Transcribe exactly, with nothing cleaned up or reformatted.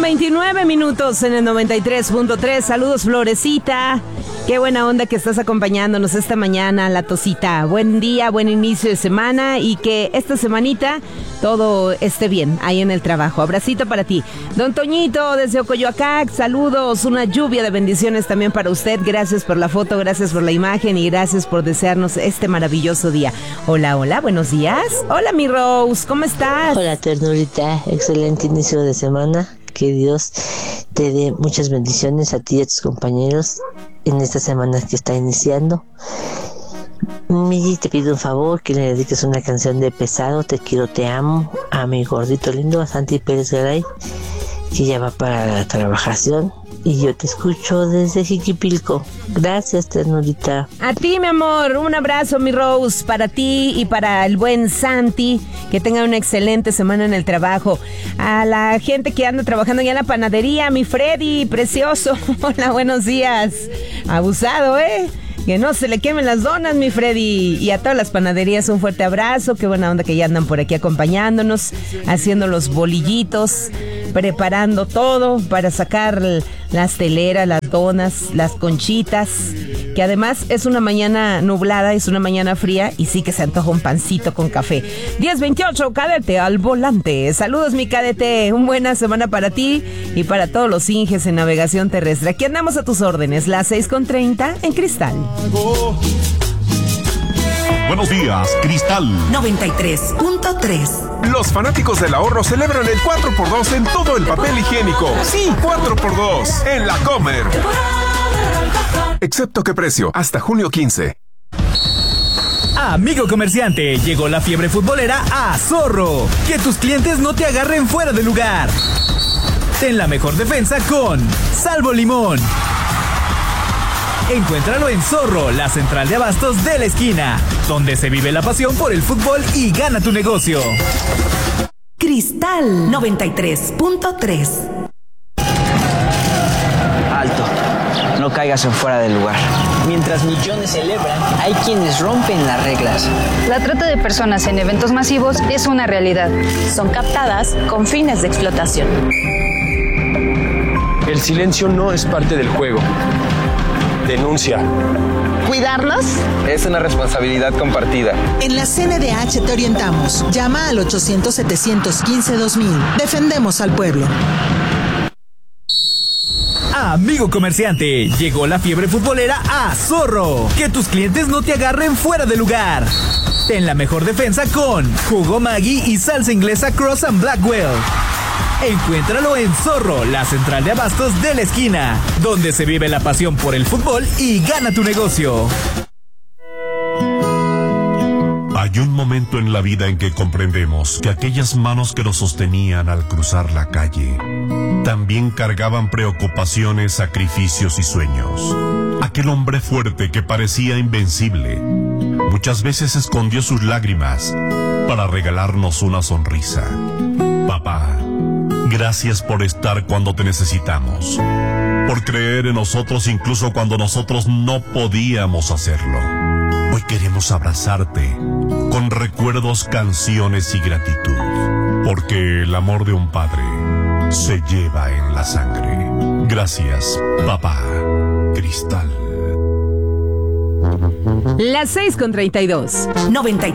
veintinueve minutos en el noventa y tres punto tres. Saludos, Florecita. Qué buena onda que estás acompañándonos esta mañana, la Tosita. Buen día, buen inicio de semana y que esta semanita todo esté bien ahí en el trabajo. Abracito para ti. Don Toñito desde Ocoyoacac, saludos, una lluvia de bendiciones también para usted. Gracias por la foto, gracias por la imagen y gracias por desearnos este maravilloso día. Hola, hola, buenos días. Hola, mi Rose, ¿cómo estás? Hola, ternurita, excelente inicio de semana. Que Dios te dé muchas bendiciones a ti y a tus compañeros en esta semana que está iniciando. Migi, te pido un favor, que le dediques una canción de Pesado, Te quiero, te amo, a mi gordito lindo, a Santi Pérez Garay, que ya va para la trabajación. Y yo te escucho desde Jiquipilco. Gracias, ternurita. A ti, mi amor, un abrazo, mi Rose, para ti y para el buen Santi. Que tengan una excelente semana en el trabajo. A la gente que anda trabajando ya en la panadería, mi Freddy, precioso. Hola, buenos días. Abusado, ¿eh? Que no se le quemen las donas, mi Freddy. Y a todas las panaderías un fuerte abrazo. Qué buena onda que ya andan por aquí acompañándonos, haciendo los bolillitos, preparando todo para sacar las teleras, las donas, las conchitas. Que además es una mañana nublada, es una mañana fría y sí que se antoja un pancito con café. diez veintiocho, cadete al volante. Saludos, mi cadete. Una buena semana para ti y para todos los Inges en navegación terrestre. Aquí andamos a tus órdenes, las seis con treinta en Cristal. Buenos días, Cristal noventa y tres punto tres. Los fanáticos del ahorro celebran el cuatro por dos en todo el papel higiénico. Sí, cuatro por dos en La Comer. Excepto qué precio, hasta junio quince. Amigo comerciante, llegó la fiebre futbolera a Zorro. Que tus clientes no te agarren fuera de lugar. Ten la mejor defensa con Salvo Limón. Encuéntralo en Zorro, la central de abastos de la esquina, donde se vive la pasión por el fútbol y gana tu negocio. Cristal noventa y tres punto tres. Alto, no caigas en fuera del lugar. Mientras millones celebran, hay quienes rompen las reglas. La trata de personas en eventos masivos es una realidad. Son captadas con fines de explotación. El silencio no es parte del juego. Denuncia. ¿Cuidarlos? Es una responsabilidad compartida. En la C N D H te orientamos. Llama al ochocientos, setecientos quince, dos mil. Defendemos al pueblo. Amigo comerciante, llegó la fiebre futbolera a Zorro. Que tus clientes no te agarren fuera de lugar. Ten la mejor defensa con jugo Maggi y salsa inglesa Cross and Blackwell. Encuéntralo en Zorro, la central de abastos de la esquina, donde se vive la pasión por el fútbol y gana tu negocio. Hay un momento en la vida en que comprendemos que aquellas manos que nos sostenían al cruzar la calle también cargaban preocupaciones, sacrificios y sueños. Aquel hombre fuerte que parecía invencible muchas veces escondió sus lágrimas para regalarnos una sonrisa. Papá, gracias por estar cuando te necesitamos, por creer en nosotros incluso cuando nosotros no podíamos hacerlo. Hoy queremos abrazarte con recuerdos, canciones y gratitud, porque el amor de un padre se lleva en la sangre. Gracias, papá. Cristal. Las seis con treinta y dos. noventa y